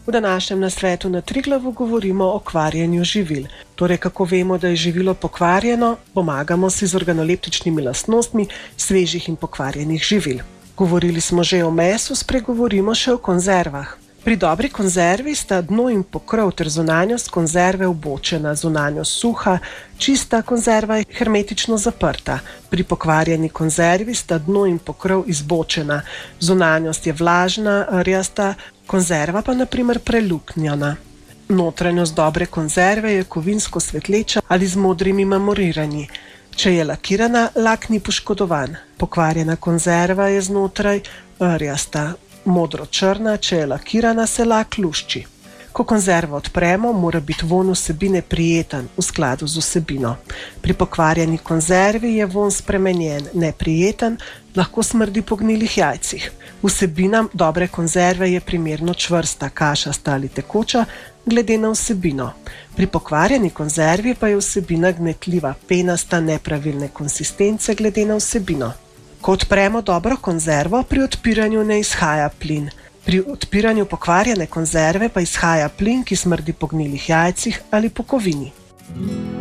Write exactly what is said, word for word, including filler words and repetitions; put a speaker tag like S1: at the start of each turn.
S1: V današnjem nasvetu na Triglavu govorimo o kvarjenju živil. Torej, kako vemo, da je živilo pokvarjeno, pomagamo si z organoleptičnimi lastnostmi svežih in pokvarjenih živil. Govorili smo že o mesu, spregovorimo še o konzervah. Pri dobri konzervi sta dno in pokrov ter zunanjost konzerve vbočena, zunanjost suha, čista konzerva je hermetično zaprta. Pri pokvarjeni konzervi sta dno in pokrov izbočena, zunanjost je vlažna, rjasta, konzerva pa na primer preluknjana. Notranjost dobre konzerve je kovinsko svetleča ali z modrimi marmoriranji. Če je lakirana, lak ni poškodovan. Pokvarjena konzerva je znotraj rjasta. Modro-črna, če je lakirana, se lak lušči. Ko konzervo odpremo, mora biti vonj vsebine prijeten, v skladu z vsebino. Pri pokvarjeni konzervi je vonj spremenjen, neprijeten, lahko smrdi po gnilih jajcih. Vsebina dobre konzerve je primerno čvrsta, kašasta ali tekoča, glede na vsebino. Pri pokvarjeni konzervi pa je vsebina gnetljiva, penasta, nepravilne konsistence glede na vsebino. Ko odpremo dobro konzervo, pri odpiranju ne izhaja plin. Pri odpiranju pokvarjene konzerve pa izhaja plin, ki smrdi po gnilih jajcih ali po kovini.